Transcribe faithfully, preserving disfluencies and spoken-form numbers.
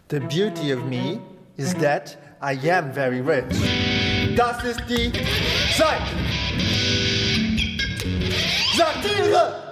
The beauty of me is that I am very rich. Das ist die Zeit. Satire!